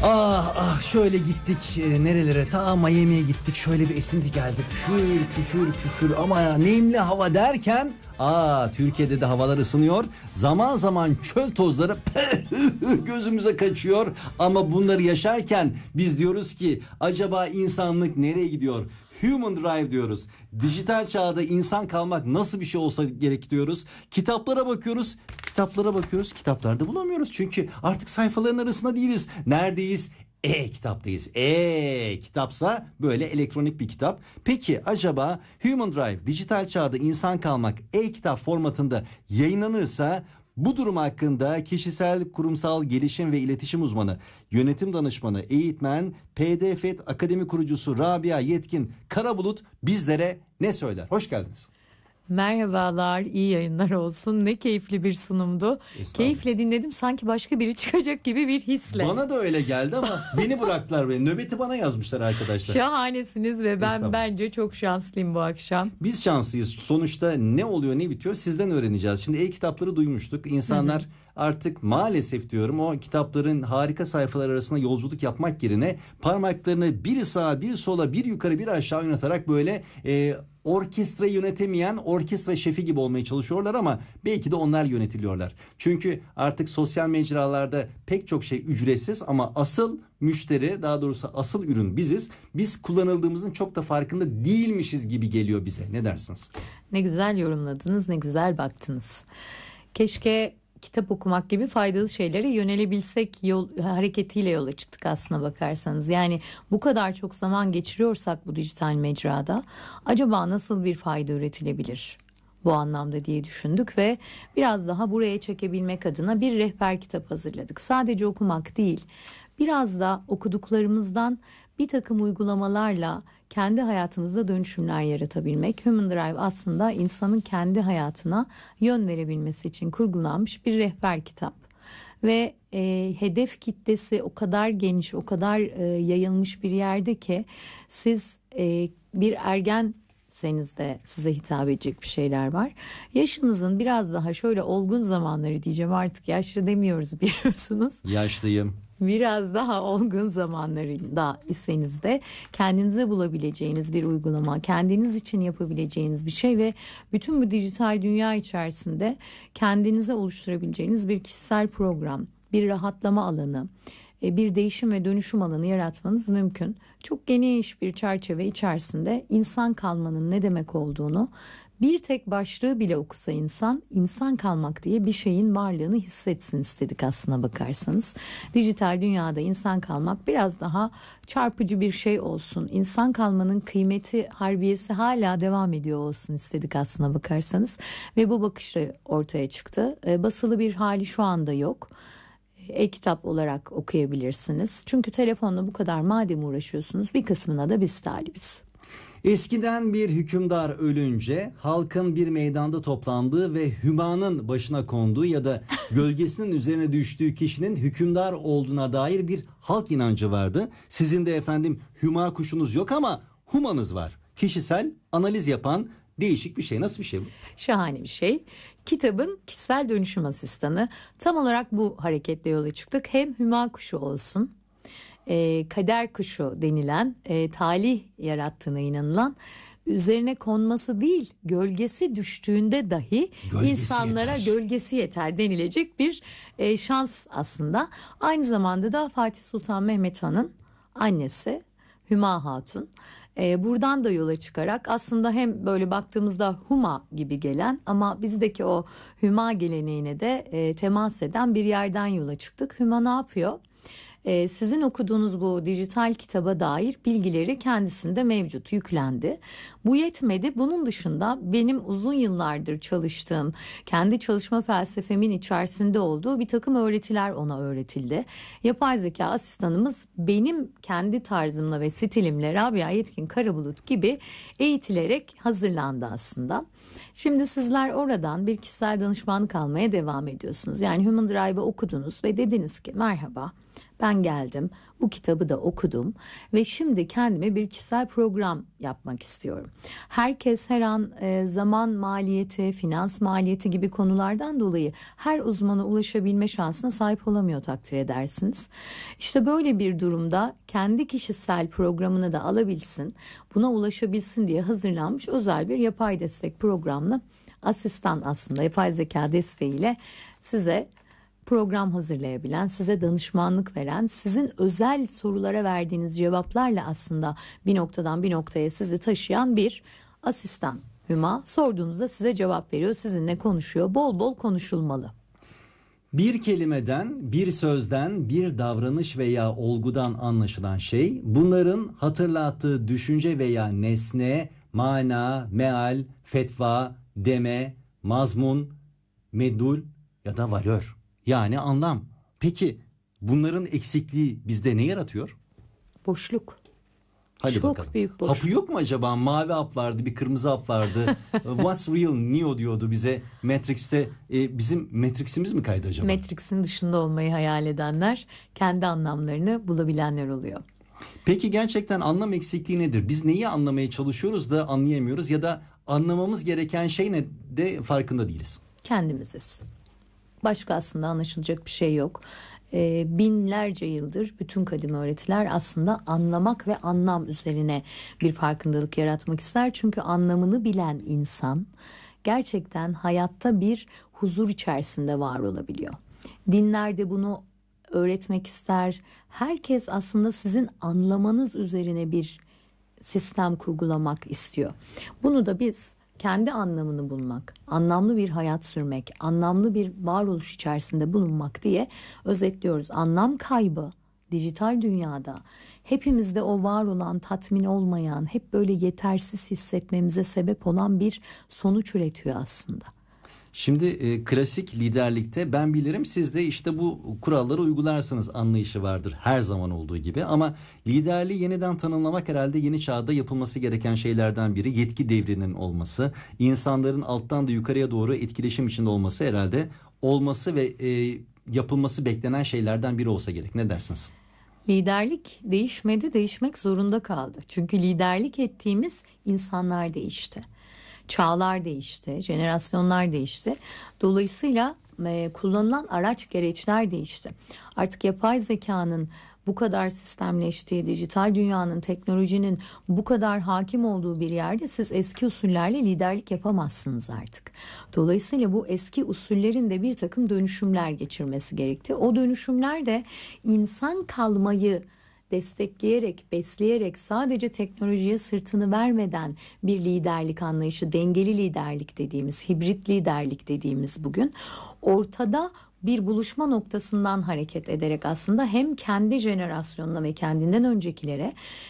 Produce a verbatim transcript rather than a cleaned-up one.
Ah ah şöyle gittik e, nerelere, ta Miami'ye gittik, şöyle bir esinti geldi, küfür küfür küfür ama ya nemli hava derken aa Türkiye'de de havalar ısınıyor, zaman zaman çöl tozları gözümüze kaçıyor ama bunları yaşarken biz diyoruz ki acaba insanlık nereye gidiyor? Human Drive diyoruz. Dijital çağda insan kalmak nasıl bir şey olsa gerek diyoruz. Kitaplara bakıyoruz. Kitaplara bakıyoruz. Kitaplarda bulamıyoruz. Çünkü artık sayfaların arasında değiliz. Neredeyiz? E-kitaptayız. E-kitapsa böyle elektronik bir kitap. Peki acaba Human Drive, dijital çağda insan kalmak e-kitap formatında yayınlanırsa bu durum hakkında kişisel kurumsal gelişim ve iletişim uzmanı, yönetim danışmanı, eğitmen, P D F E T Akademi kurucusu Rabia Yetkin Karabulut bizlere ne söyler? Hoş geldiniz. Merhabalar, iyi yayınlar olsun. Ne keyifli bir sunumdu. Keyifle dinledim, sanki başka biri çıkacak gibi bir hisle. Bana da öyle geldi ama beni bıraktılar beni. Nöbeti bana yazmışlar arkadaşlar. Şahanesiniz ve ben bence çok şanslıyım bu akşam. Biz şanslıyız. Sonuçta ne oluyor ne bitiyor sizden öğreneceğiz. Şimdi e-kitapları duymuştuk. İnsanlar hı hı. artık maalesef diyorum o kitapların harika sayfalar arasında yolculuk yapmak yerine parmaklarını bir sağa bir sola bir yukarı bir aşağı oynatarak böyle e, orkestrayı yönetemeyen orkestra şefi gibi olmaya çalışıyorlar ama belki de onlar yönetiliyorlar. Çünkü artık sosyal mecralarda pek çok şey ücretsiz ama asıl müşteri, daha doğrusu asıl ürün biziz. Biz kullanıldığımızın çok da farkında değilmişiz gibi geliyor bize. Ne dersiniz? Ne güzel yorumladınız, ne güzel baktınız. Keşke kitap okumak gibi faydalı şeylere yönelebilsek yol, hareketiyle yola çıktık aslına bakarsanız. Yani bu kadar çok zaman geçiriyorsak bu dijital mecrada acaba nasıl bir fayda üretilebilir bu anlamda diye düşündük ve biraz daha buraya çekebilmek adına bir rehber kitap hazırladık. Sadece okumak değil, biraz da okuduklarımızdan bir takım uygulamalarla kendi hayatımızda dönüşümler yaratabilmek. Human Drive aslında insanın kendi hayatına yön verebilmesi için kurgulanmış bir rehber kitap. Ve e, hedef kitlesi o kadar geniş, o kadar e, yayılmış bir yerde ki siz e, bir ergenseniz de size hitap edecek bir şeyler var. Yaşınızın biraz daha şöyle olgun zamanları diyeceğim, artık yaşlı demiyoruz biliyorsunuz. Yaşlıyım. Biraz daha olgun zamanlarında iseniz de kendinize bulabileceğiniz bir uygulama, kendiniz için yapabileceğiniz bir şey ve bütün bu dijital dünya içerisinde kendinize oluşturabileceğiniz bir kişisel program, bir rahatlama alanı, bir değişim ve dönüşüm alanı yaratmanız mümkün. Çok geniş bir çerçeve içerisinde insan kalmanın ne demek olduğunu, bir tek başlığı bile okusa insan, insan kalmak diye bir şeyin varlığını hissetsin istedik aslına bakarsanız. Dijital dünyada insan kalmak biraz daha çarpıcı bir şey olsun. İnsan kalmanın kıymeti, harbiyesi hala devam ediyor olsun istedik aslına bakarsanız. Ve bu bakışla ortaya çıktı. Basılı bir hali şu anda yok. E-kitap olarak okuyabilirsiniz. Çünkü telefonla bu kadar madem uğraşıyorsunuz, bir kısmına da biz talibiz. Eskiden bir hükümdar ölünce halkın bir meydanda toplandığı ve hümanın başına konduğu ya da gölgesinin üzerine düştüğü kişinin hükümdar olduğuna dair bir halk inancı vardı. Sizin de efendim hüma kuşunuz yok ama humanız var. Kişisel analiz yapan değişik bir şey. Nasıl bir şey bu? Şahane bir şey. Kitabın kişisel dönüşüm asistanı. Tam olarak bu hareketle yola çıktık. Hem hüma kuşu olsun, E, kader kuşu denilen e, talih yarattığına inanılan, üzerine konması değil gölgesi düştüğünde dahi gölgesi insanlara yeter. gölgesi yeter denilecek bir e, şans aslında. Aynı zamanda da Fatih Sultan Mehmet Han'ın annesi Hüma Hatun. E, buradan da yola çıkarak aslında hem böyle baktığımızda Huma gibi gelen ama bizdeki o Hüma geleneğine de e, temas eden bir yerden yola çıktık. Hüma ne yapıyor? Ee, sizin okuduğunuz bu dijital kitaba dair bilgileri kendisinde mevcut, yüklendi. Bu yetmedi. Bunun dışında benim uzun yıllardır çalıştığım, kendi çalışma felsefemin içerisinde olduğu bir takım öğretiler ona öğretildi. Yapay zeka asistanımız benim kendi tarzımla ve stilimle Rabia Yetkin Karabulut gibi eğitilerek hazırlandı aslında. Şimdi sizler oradan bir kişisel danışmanlık almaya devam ediyorsunuz. Yani Human Drive'ı okudunuz ve dediniz ki merhaba, Ben geldim, bu kitabı da okudum ve şimdi kendime bir kişisel program yapmak istiyorum. Herkes her an e, zaman maliyeti, finans maliyeti gibi konulardan dolayı her uzmana ulaşabilme şansına sahip olamıyor, takdir edersiniz. İşte böyle bir durumda kendi kişisel programını da alabilsin, buna ulaşabilsin diye hazırlanmış özel bir yapay destek programla asistan, aslında yapay zeka desteğiyle size program hazırlayabilen, size danışmanlık veren, sizin özel sorulara verdiğiniz cevaplarla aslında bir noktadan bir noktaya sizi taşıyan bir asistan. Hüma, sorduğunuzda size cevap veriyor, sizinle konuşuyor. Bol bol konuşulmalı. Bir kelimeden, bir sözden, bir davranış veya olgudan anlaşılan şey, bunların hatırlattığı düşünce veya nesne, mana, meal, fetva, deme, mazmun, medul ya da valör. Yani anlam. Peki bunların eksikliği bizde ne yaratıyor? Boşluk. Hadi Çok bakalım. büyük boşluk. Hapı yok mu acaba? Mavi hap vardı, bir kırmızı hap vardı. What's real? Neo diyordu bize Matrix'te. E, bizim Matrix'imiz mi kaydı acaba? Matrix'in dışında olmayı hayal edenler, kendi anlamlarını bulabilenler oluyor. Peki gerçekten anlam eksikliği nedir? Biz neyi anlamaya çalışıyoruz da anlayamıyoruz ya da anlamamız gereken şey ne de farkında değiliz? Kendimiziz. Başka aslında anlaşılacak bir şey yok. Ee, binlerce yıldır bütün kadim öğretiler aslında anlamak ve anlam üzerine bir farkındalık yaratmak ister. Çünkü anlamını bilen insan gerçekten hayatta bir huzur içerisinde var olabiliyor. Dinler de bunu öğretmek ister. Herkes aslında sizin anlamanız üzerine bir sistem kurgulamak istiyor. Bunu da biz kendi anlamını bulmak, anlamlı bir hayat sürmek, anlamlı bir varoluş içerisinde bulunmak diye özetliyoruz. Anlam kaybı dijital dünyada hepimizde o var olan, tatmin olmayan, hep böyle yetersiz hissetmemize sebep olan bir sonuç üretiyor aslında. Şimdi e, klasik liderlikte ben bilirim, siz de işte bu kuralları uygularsınız anlayışı vardır her zaman olduğu gibi. Ama liderliği yeniden tanımlamak herhalde yeni çağda yapılması gereken şeylerden biri. Yetki devrinin olması, insanların alttan da yukarıya doğru etkileşim içinde olması herhalde olması ve e, yapılması beklenen şeylerden biri olsa gerek. Ne dersiniz? Liderlik değişmedi, değişmek zorunda kaldı. Çünkü liderlik ettiğimiz insanlar değişti. Çağlar değişti, jenerasyonlar değişti. Dolayısıyla e, kullanılan araç gereçler değişti. Artık yapay zekanın bu kadar sistemleştiği, dijital dünyanın, teknolojinin bu kadar hakim olduğu bir yerde siz eski usullerle liderlik yapamazsınız artık. Dolayısıyla bu eski usullerin de bir takım dönüşümler geçirmesi gerekti. O dönüşümler de insan kalmayı destekleyerek, besleyerek, sadece teknolojiye sırtını vermeden bir liderlik anlayışı, dengeli liderlik dediğimiz, hibrit liderlik dediğimiz bugün ortada bir buluşma noktasından hareket ederek aslında hem kendi jenerasyonuna ve kendinden öncekilere